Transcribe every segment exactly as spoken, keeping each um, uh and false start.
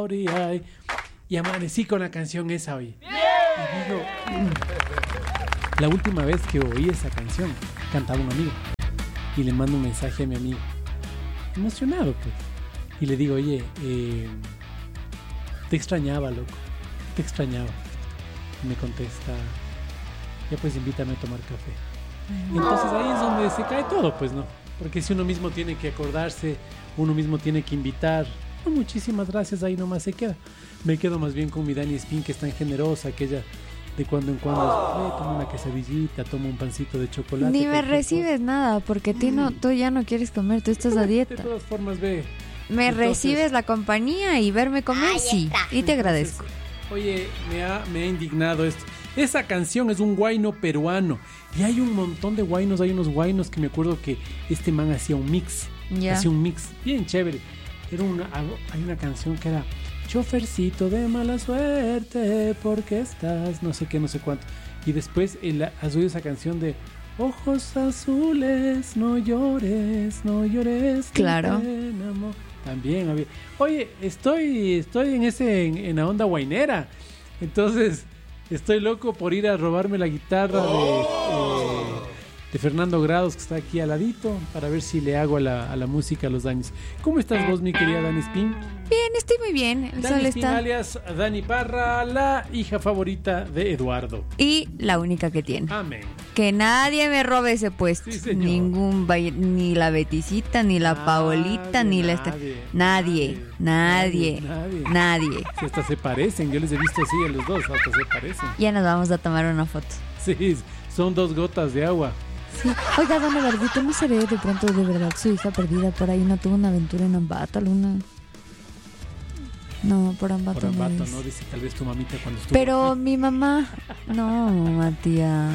Y amanecí con la canción esa hoy. Y digo, la última vez que oí esa canción, cantaba un amigo. Y le mando un mensaje a mi amigo, emocionado pues. Y le digo, oye, eh, te extrañaba, loco, te extrañaba. Y me contesta, ya pues invítame a tomar café. Entonces ahí es donde se cae todo, pues no. Porque si uno mismo tiene que acordarse, uno mismo tiene que invitar. No, muchísimas gracias, ahí nomás se queda. Me quedo más bien con mi Dani Spin, que es tan generosa, que ella de cuando en cuando eh, toma una quesadillita, toma un pancito de chocolate. Ni me recibes cosa. Nada, porque ti no, tú ya no quieres comer, tú estás a dieta. De todas formas, ve. Me Entonces, recibes la compañía y verme comer, sí, y te agradezco. Entonces, oye, me ha, me ha indignado esto. Esa canción es un guayno peruano. Y hay un montón de guaynos, hay unos guaynos que me acuerdo que este man hacía un mix. Yeah. Hacía un mix bien chévere. Era una, hay una canción que era chofercito de mala suerte, porque estás, no sé qué, no sé cuánto. Y después el, has oído esa canción de ojos azules, no llores, no llores. Claro. También había. Oye, estoy, estoy en ese, en, en la onda guainera. Entonces, estoy loco por ir a robarme la guitarra de, eh, de Fernando Grados, que está aquí al ladito, para ver si le hago a la, a la música los daños. ¿Cómo estás vos, mi querida Dani Spin? Bien, estoy muy bien. El Dani sol Spin, está... alias Dani Parra, la hija favorita de Eduardo. Y la única que tiene. Amén. Que nadie me robe ese puesto. Sí, ningún baile, ni la Betisita, ni la nadie, Paolita, ni la... Esta... Nadie, nadie, nadie, nadie, nadie. Si hasta se parecen, yo les he visto así a los dos, hasta se parecen. Ya nos vamos a tomar una foto. Sí, son dos gotas de agua. Sí. Oiga, don Eduardito, ¿no seré de pronto de verdad su hija perdida por ahí? ¿No tuvo una aventura en Ambato, Luna? No, por Ambato, por Ambato no, no, dice tal vez tu mamita cuando estuvo. Pero mi mamá, no, Matías.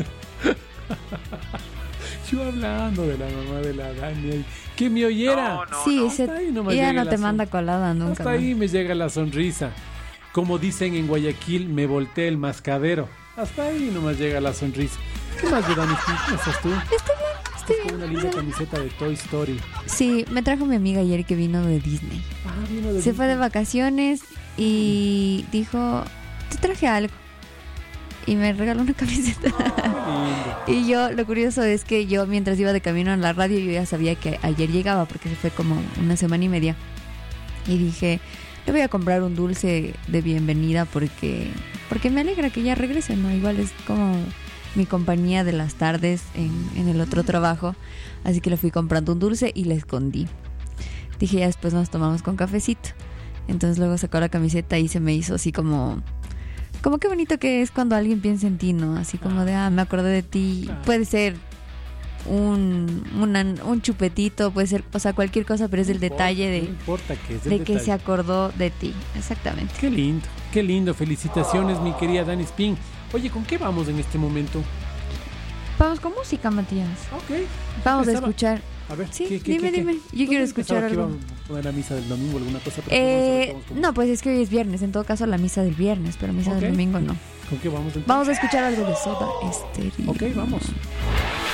Yo hablando de la mamá de la Dani, que me oyera. No, no, sí, no. Se, ella no te manda colada nunca. Hasta más. Ahí me llega la sonrisa. Como dicen en Guayaquil, me volteé el mascadero. Hasta ahí nomás llega la sonrisa. ¿Qué más de Dani? ¿Cómo estás tú? Estoy bien, estoy bien. Con una linda camiseta de Toy Story. Sí, me trajo mi amiga ayer que vino de Disney. Ah, vino de Se Disney. fue de vacaciones y dijo, te traje algo. Y me regaló una camiseta. Ah, y yo, lo curioso es que yo mientras iba de camino a la radio, yo ya sabía que ayer llegaba porque se fue como una semana y media. Y dije, le voy a comprar un dulce de bienvenida porque porque me alegra que ya regrese, ¿no? Igual es como mi compañía de las tardes en, en el otro trabajo. Así que le fui comprando un dulce y le escondí. Dije, ya después nos tomamos con cafecito. Entonces luego sacó la camiseta y se me hizo así como... Como qué bonito que es cuando alguien piensa en ti, ¿no? Así como de, ah, me acordé de ti. Puede ser un, una, un chupetito, puede ser, o sea, cualquier cosa, pero es el detalle de, no importa que, es de que se acordó de ti. Exactamente. Qué lindo, qué lindo. Felicitaciones, mi querida Dani Spin. Oye, ¿con qué vamos en este momento? Vamos con música, Matías. Ok. Vamos a escuchar. A ver, sí, ¿qué, qué, dime, qué, dime. qué? Yo quiero escuchar algo. ¿Vamos a poner la misa del domingo alguna cosa? Eh, no, pues es que hoy es viernes. En todo caso, la misa del viernes, pero misa okay. del domingo no. ¿Con qué vamos entonces? Vamos a escuchar algo de Soda Stereo. Ok, vamos.